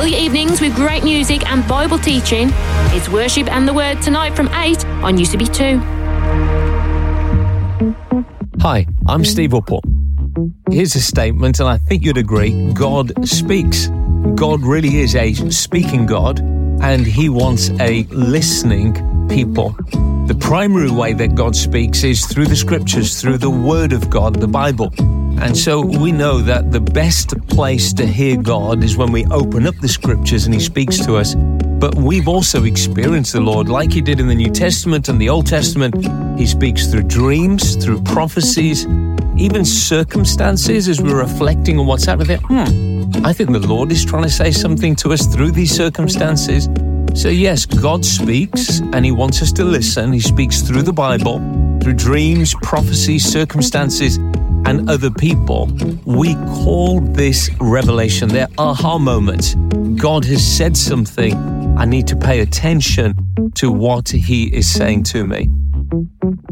Fill your evenings with great music and Bible teaching. It's Worship and the Word tonight from 8 on UCB 2. Hi, I'm Steve Uppal. Here's a statement, and I think you'd agree. God speaks. God really is a speaking God, and He wants a listening people. The primary way that God speaks is through the Scriptures, through the Word of God, the Bible. And so we know that the best place to hear God is when we open up the Scriptures and He speaks to us. But we've also experienced the Lord like He did in the New Testament and the Old Testament. He speaks through dreams, through prophecies, even circumstances as we're reflecting on what's happening there. I think the Lord is trying to say something to us through these circumstances. So yes, God speaks and He wants us to listen. He speaks through the Bible, through dreams, prophecies, circumstances, and other people. We call this revelation. They're aha moments. God has said something. I need to pay attention to what He is saying to me.